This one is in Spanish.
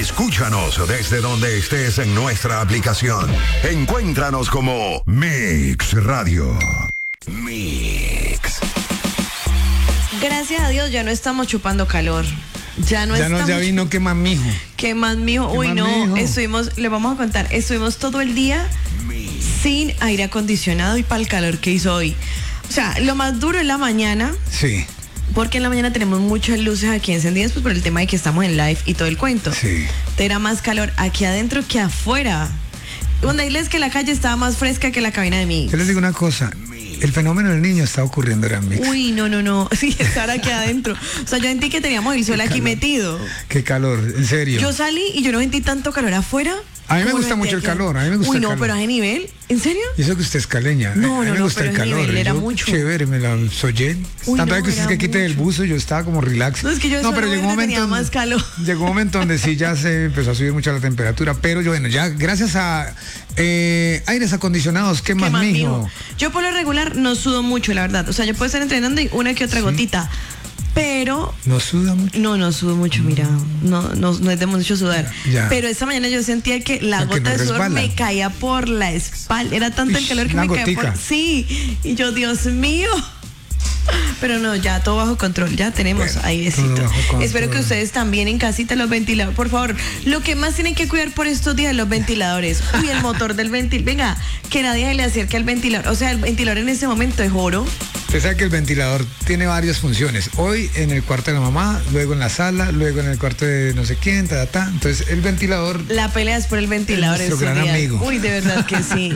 Escúchanos desde donde estés en nuestra aplicación. Encuéntranos como Mix Radio. Mix. Gracias a Dios ya no estamos chupando calor. Ya vino, ¿qué más, mijo? ¿Qué más, mijo? Uy, no, le vamos a contar, estuvimos todo el día sin aire acondicionado y para el calor que hizo hoy. O sea, lo más duro es la mañana. Sí. Porque en la mañana tenemos muchas luces aquí encendidas, pues por el tema de que estamos en live y todo el cuento. Sí. Era más calor aquí adentro que afuera. Cuando diles que la calle estaba más fresca que la cabina de mí. Yo les digo una cosa. El fenómeno del niño está ocurriendo ahora en Mix. Uy, no. Sí, estar aquí adentro. O sea, yo sentí que teníamos el sol aquí metido. Qué calor, en serio. Yo salí y yo no sentí tanto calor afuera. A mí me gusta mucho el calor, Uy, no, pero a ese nivel, ¿en serio? Y eso que usted es caleña. No, a mí me gusta pero el calor. nivel era mucho. Chévere, me la soñé. Tanto que usted se quite del buzo, yo estaba como relax. No, es que yo pero llegó un momento tenía más calor. Llegó un momento donde sí ya se empezó a subir mucho la temperatura, pero bueno, ya gracias a aires acondicionados, ¿qué más, mijo? Yo por lo regular no sudo mucho, la verdad. O sea, yo puedo estar entrenando y una que otra gotita. Pero... ¿No suda mucho? No sudo mucho, mira. No es de mucho sudar. Ya. Pero esta mañana yo sentía que la gota de sudor me caía por la espalda. Era tanto el calor que me caía por... Sí. Y yo, Dios mío. Pero no, ya todo bajo control, ya tenemos airecito. Espero que ustedes también en casita los ventiladores, por favor. Lo que más tienen que cuidar por estos días, los ventiladores. Uy, el motor del ventilador. Venga, que nadie le acerque al ventilador. O sea, el ventilador en este momento es oro. Usted sabe que el ventilador tiene varias funciones. Hoy en el cuarto de la mamá, luego en la sala, luego en el cuarto de no sé quién, Entonces el ventilador... La pelea es por el ventilador. Es nuestro gran amigo. Uy, de verdad que sí.